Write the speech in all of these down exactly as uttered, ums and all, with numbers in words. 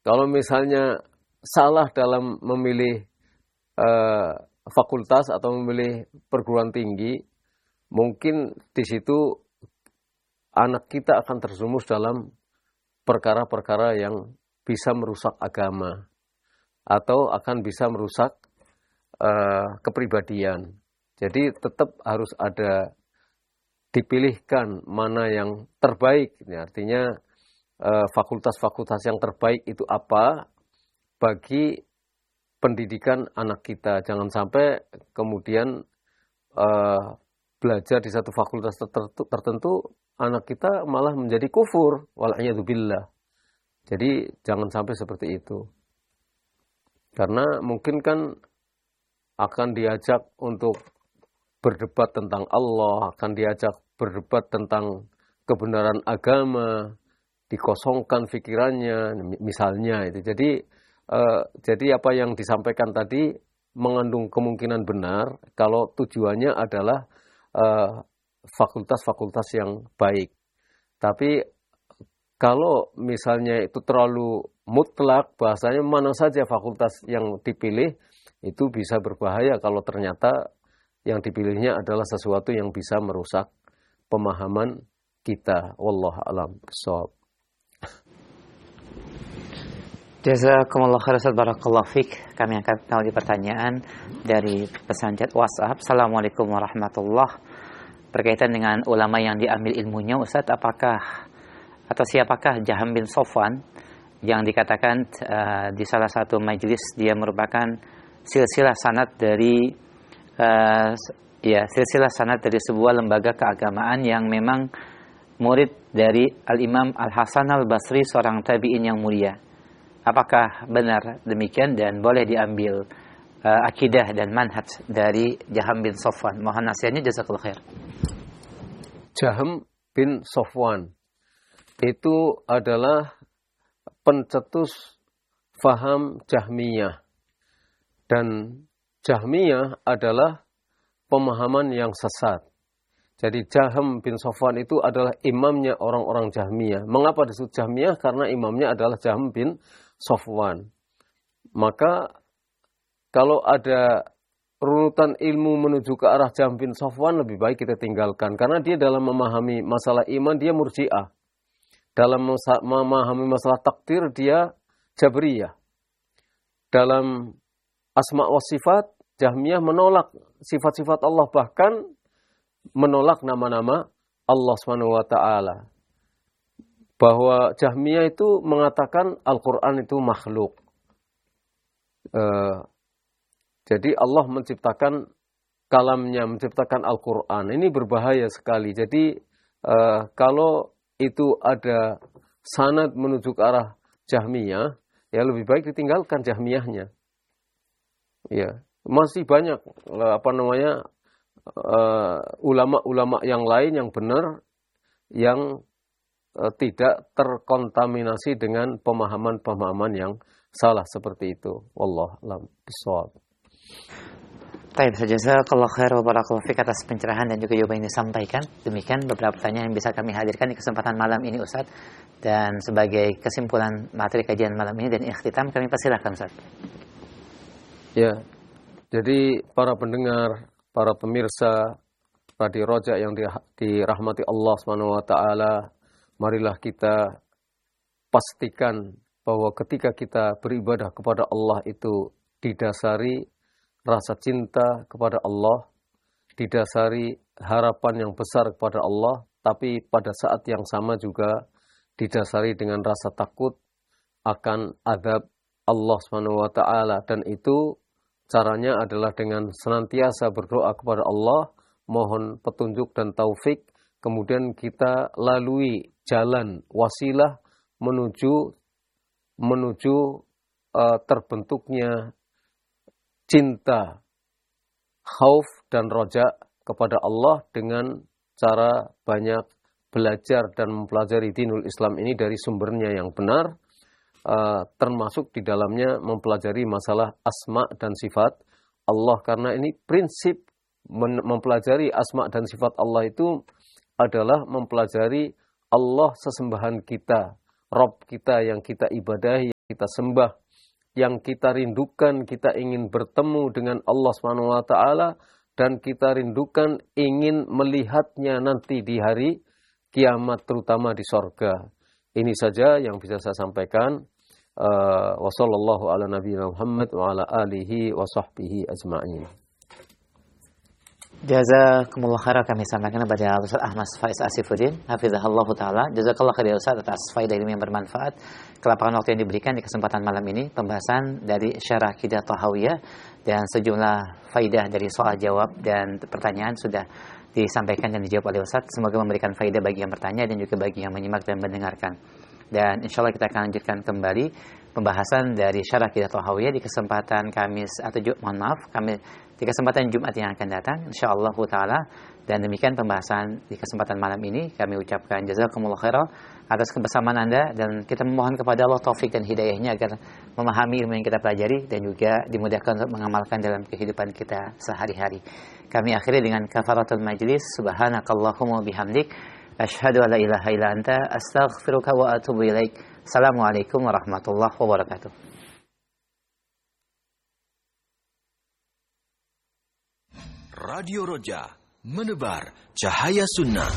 Kalau misalnya salah dalam memilih uh, fakultas atau memilih perguruan tinggi, mungkin di situ anak kita akan terjerumus dalam perkara-perkara yang bisa merusak agama atau akan bisa merusak uh, kepribadian. Jadi tetap harus ada dipilihkan mana yang terbaik. Ya, artinya uh, fakultas-fakultas yang terbaik itu apa bagi pendidikan anak kita. Jangan sampai kemudian uh, belajar di satu fakultas tertentu, tertentu anak kita malah menjadi kufur. Wal'iyadzubillah. Jadi jangan sampai seperti itu. Karena mungkin kan akan diajak untuk berdebat tentang Allah, akan diajak berdebat tentang kebenaran agama, dikosongkan pikirannya, misalnya itu. Jadi Uh, jadi apa yang disampaikan tadi mengandung kemungkinan benar kalau tujuannya adalah uh, fakultas-fakultas yang baik. Tapi kalau misalnya itu terlalu mutlak, bahasanya mana saja fakultas yang dipilih, itu bisa berbahaya kalau ternyata yang dipilihnya adalah sesuatu yang bisa merusak pemahaman kita. Wallahu a'lam bishawab. Jazakumullah khair Ustaz, barakallahu fik. Kami akan tahu di pertanyaan dari pesan chat WhatsApp. Assalamualaikum warahmatullahi wabarakatuh. Berkaitan dengan ulama yang diambil ilmunya, Ustaz, apakah atau siapakah Jaham bin Safwan yang dikatakan uh, di salah satu majelis dia merupakan silsilah sanad dari uh, ya silsilah sanad dari sebuah lembaga keagamaan yang memang murid dari Al-Imam Al-Hasan Al-Basri, seorang tabi'in yang mulia. Apakah benar demikian dan boleh diambil uh, akidah dan manhaj dari Jaham bin Safwan? Mohon nasihatnya, jazakallahu khair. Jaham bin Safwan itu adalah pencetus faham Jahmiyah. Dan Jahmiyah adalah pemahaman yang sesat. Jadi Jaham bin Safwan itu adalah imamnya orang-orang Jahmiyah. Mengapa disebut Jahmiyah? Karena imamnya adalah Jaham bin Safwan. Maka kalau ada runutan ilmu menuju ke arah Jaham bin Safwan, lebih baik kita tinggalkan. Karena dia dalam memahami masalah iman, dia murji'ah. Dalam memahami masalah takdir, dia jabriyah. Dalam asma wa sifat, Jahmiyah menolak sifat-sifat Allah, bahkan menolak nama-nama Allah subhanahu wa ta'ala. Bahwa Jahmiyah itu mengatakan Al-Quran itu makhluk. Uh, jadi Allah menciptakan kalamnya, menciptakan Al-Quran. Ini berbahaya sekali. Jadi uh, kalau itu ada sanad menuju ke arah Jahmiyah, ya lebih baik ditinggalkan Jahmiyahnya. Ya, masih banyak apa namanya uh, ulama-ulama yang lain yang benar, yang tidak terkontaminasi dengan pemahaman-pemahaman yang salah seperti itu. Wallahu a'lam bishawab. Baik, jazakallahu khair wa barakallahu fik atas pencerahan dan juga jawaban yang disampaikan. Demikian beberapa pertanyaan yang bisa kami hadirkan di kesempatan malam ini, Ustaz. Dan sebagai kesimpulan materi kajian malam ini dan ikhtitam, kami persilakan, Ustaz. Ya. Jadi para pendengar, para pemirsa Radio Roja yang dirahmati Allah Subhanahu wa taala, marilah kita pastikan bahwa ketika kita beribadah kepada Allah itu didasari rasa cinta kepada Allah, didasari harapan yang besar kepada Allah, tapi pada saat yang sama juga didasari dengan rasa takut akan azab Allah subhanahu wa taala. Dan itu caranya adalah dengan senantiasa berdoa kepada Allah, mohon petunjuk dan taufik, kemudian kita lalui jalan wasilah menuju menuju uh, terbentuknya cinta, khauf dan roja kepada Allah dengan cara banyak belajar dan mempelajari dinul Islam ini dari sumbernya yang benar, uh, termasuk di dalamnya mempelajari masalah asma dan sifat Allah, karena ini prinsip mempelajari asma dan sifat Allah itu adalah mempelajari Allah sesembahan kita, Rabb kita yang kita ibadahi, kita sembah, yang kita rindukan, kita ingin bertemu dengan Allah subhanahu wa taala, dan kita rindukan ingin melihatnya nanti di hari kiamat, terutama di sorga. Ini saja yang bisa saya sampaikan. Uh, wa sallallahu ala nabiyina Muhammad wa ala alihi wa sahbihi ajma'in. Jazakumullah khairan kami sampaikan kepada Ustaz Ahmad Faiz Asifuddin hafizahullah taala. Jazakallah khairan Ustaz atas faedah ilmu yang bermanfaat. Kelapangan waktu yang diberikan di kesempatan malam ini pembahasan dari Syarah Aqidah Thahawiyah dan sejumlah faedah dari soal jawab dan pertanyaan sudah disampaikan dan dijawab oleh Ustaz. Semoga memberikan faedah bagi yang bertanya dan juga bagi yang menyimak dan mendengarkan. Dan insya Allah kita akan lanjutkan kembali pembahasan dari Syarah Aqidah Thahawiyah di kesempatan Kamis atau Jumat, mohon maaf, kami di kesempatan Jumat yang akan datang insyaallah taala. Dan demikian pembahasan di kesempatan malam ini, kami ucapkan jazakumullah khairan atas kebersamaan Anda, dan kita memohon kepada Allah taufik dan hidayahnya agar memahami ilmu yang kita pelajari dan juga dimudahkan untuk mengamalkan dalam kehidupan kita sehari-hari. Kami akhiri dengan kafaratul majlis. Subhanakallahumma bihamdik asyhadu an la ilaha illa anta astaghfiruka wa atubu ilaik. Assalamualaikum warahmatullahi wabarakatuh. Radio Roja, menebar cahaya sunnah.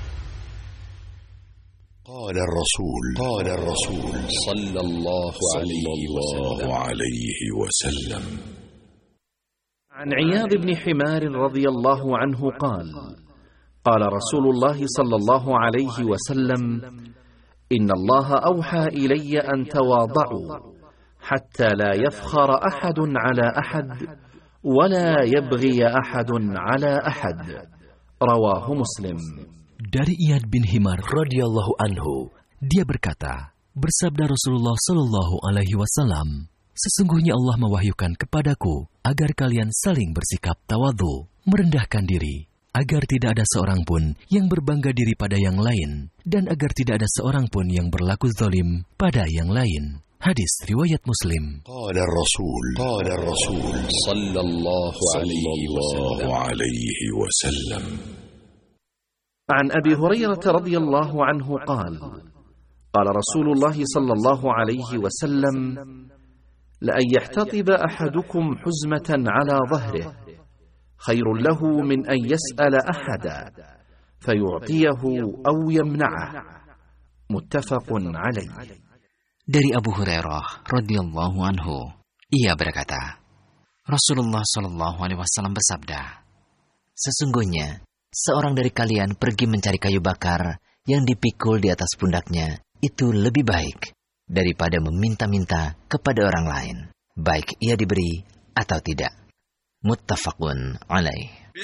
قال الرسول قال الرسول صلى الله عليه وسلم عن عياض بن حمار رضي الله عنه قال قال رسول الله صلى الله عليه وسلم إن الله أوحى إلي أن تواضعوا حتى لا يفخر أحد على أحد ولا يبغي أحد على أحد. رواه مسلم. Dari Iyad bin Himar radhiyallahu anhu, dia berkata, bersabda Rasulullah sallallahu alaihi wasallam, sesungguhnya Allah mewahyukan kepadaku agar kalian saling bersikap tawadhu, merendahkan diri, agar tidak ada seorang pun yang berbangga diri pada yang lain, dan agar tidak ada seorang pun yang berlaku zalim pada yang lain. Hadis riwayat Muslim. Qala Rasul, qala Rasul sallallahu alaihi wasallam. عن أبي هريرة رضي الله عنه قال قال رسول الله صلى الله عليه وسلم لأن يحتطب أحدكم حزمة على ظهره خير له من أن يسأل أحدا فيعطيه أو يمنعه متفق عليه. Dari Abu Hurairah radhiyallahu anhu, ia berkata, Rasulullah shallallahu alaihi wasallam bersabda, sesungguhnya seorang dari kalian pergi mencari kayu bakar yang dipikul di atas pundaknya, itu lebih baik daripada meminta-minta kepada orang lain, baik ia diberi atau tidak. Muttafaqun alaih.